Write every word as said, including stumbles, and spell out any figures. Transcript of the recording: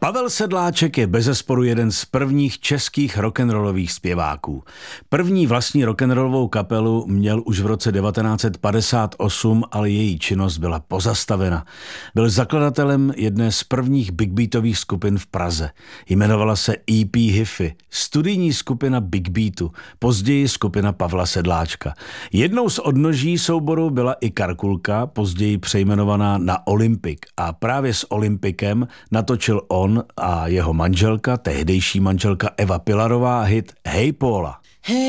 Pavel Sedláček je bezesporu jeden z prvních českých rock'n'rollových zpěváků. První vlastní rock'n'rollovou kapelu měl už v roce devatenáct set padesát osm, ale její činnost byla pozastavena. Byl zakladatelem jedné z prvních big beatových skupin v Praze. Jmenovala se E P Hifi, studijní skupina Big Beatu, později skupina Pavla Sedláčka. Jednou z odnoží souboru byla i Karkulka, později přejmenovaná na Olympik, a právě s Olympikem natočil on a jeho manželka, tehdejší manželka Eva Pilarová, hit Hej Póla.